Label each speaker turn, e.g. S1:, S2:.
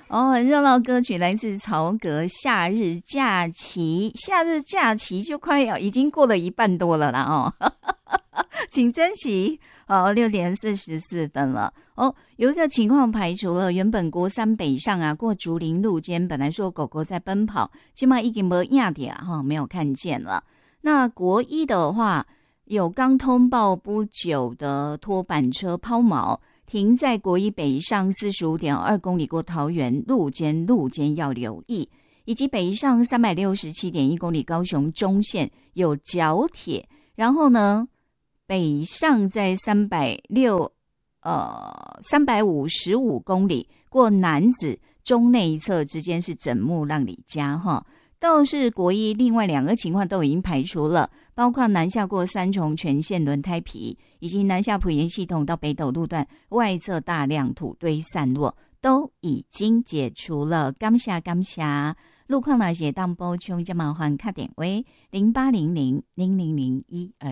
S1: 哦，很热闹歌曲来自曹格《夏日假期》，夏日假期就快要已经过了一半多了啦哦，请珍惜哦，6:44了哦。有一个情况排除了，原本国三北上啊，过竹林路间本来说狗狗在奔跑，现在已经没影点哈，没有看见了。那国一的话，有刚通报不久的拖板车抛锚。停在国一北上45.2公里过桃园路肩要留意，以及北上367.1公里高雄中线有角铁，然后呢，北上在355公里过楠梓中内侧之间是整木浪里家哈。倒是国一另外2个情况都已经排除了，包括南下过三重全线轮胎皮，以及南下埔盐系统到北斗路段外侧大量土堆散落，都已经解除了。感谢。路况那些当补充，就麻烦打电话0800000001。